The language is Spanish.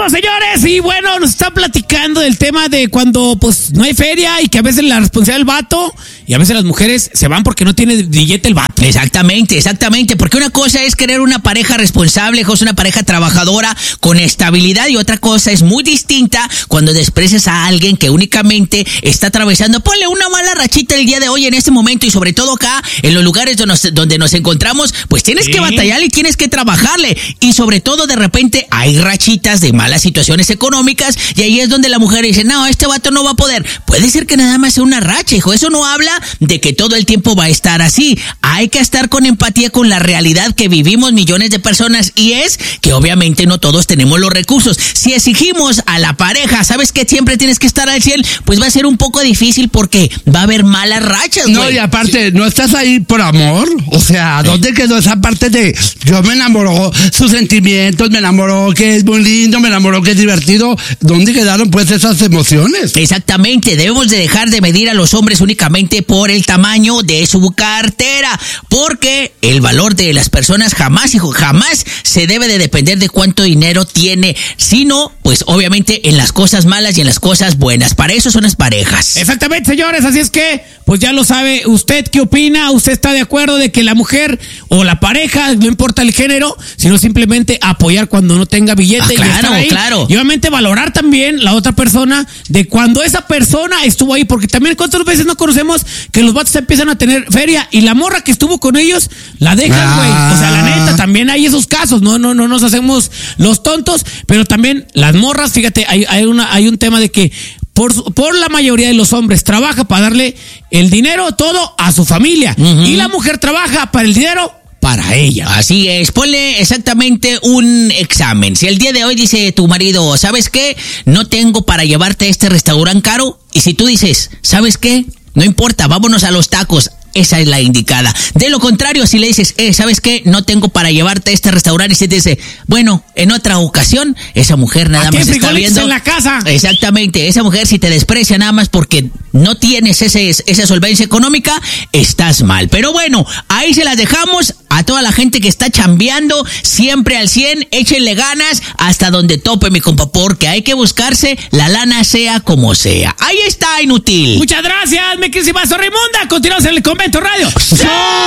Regresamos, señores, y bueno, nos está platicando del tema de cuando pues no hay feria y que a veces la responsabilidad del vato y a veces las mujeres se van porque no tiene billete el vato. Exactamente, porque una cosa es querer una pareja responsable, una pareja trabajadora con estabilidad, y otra cosa es muy distinta cuando desprecias a alguien que únicamente está atravesando, ponle una mala rachita el día de hoy en este momento, y sobre todo acá en los lugares donde nos encontramos, pues tienes que batallar y tienes que trabajarle, y sobre todo de repente hay rachitas de malas situaciones económicas, y ahí es donde la mujer dice, no, este vato no va a poder. Puede ser que nada más sea una racha, hijo, eso no habla de que todo el tiempo va a estar así. Hay que estar con empatía con la realidad que vivimos millones de personas, y es que obviamente no todos tenemos los recursos. Si exigimos a la pareja, ¿sabes que siempre tienes que estar al 100? Pues va a ser un poco difícil porque va a haber malas rachas, No, güey. y aparte, ¿no estás ahí por amor? O sea, ¿dónde quedó esa parte de yo me enamoró sus sentimientos, me enamoró que es muy lindo, me enamoró que es divertido? ¿Dónde quedaron pues esas emociones? Exactamente, debemos de dejar de medir a los hombres únicamente por el tamaño de su cartera, porque el valor de las personas jamás, hijo, jamás se debe de depender de cuánto dinero tiene, sino pues obviamente en las cosas malas y en las cosas buenas. Para eso son las parejas. Exactamente, señores, así es que pues ya lo sabe. ¿Usted qué opina? ¿Usted está de acuerdo de que la mujer o la pareja, no importa el género, sino simplemente apoyar cuando no tenga billete? Claro, y estar ahí? claro. Y obviamente valorar también la otra persona de cuando esa persona estuvo ahí, porque también cuántas veces no conocemos que los vatos empiezan a tener feria y la morra que estuvo con ellos la dejan, güey. O sea, la neta, también hay esos casos, no nos hacemos los tontos, pero también las morras, fíjate, hay un tema de que por la mayoría de los hombres trabaja para darle el dinero todo a su familia, y la mujer trabaja para el dinero para ella. Así es, ponle exactamente un examen. Si el día de hoy dice tu marido, ¿sabes qué? No tengo para llevarte a este restaurante caro. Y si tú dices, ¿sabes qué? No importa, vámonos a los tacos. Esa es la indicada. De lo contrario, si le dices, ¿sabes qué? No tengo para llevarte a este restaurante, y si te dice, bueno, en otra ocasión, esa mujer nada más está viendo en la casa. Exactamente, esa mujer si te desprecia nada más porque no tienes esa solvencia económica, estás mal. Pero bueno, ahí se las dejamos a toda la gente que está chambeando, siempre al 100, échenle ganas hasta donde tope, mi compa, porque hay que buscarse la lana sea como sea. Ahí está, inútil. Muchas gracias, mi queridísima Raimunda. Continuamos en el Convento Radio. ¡Sí!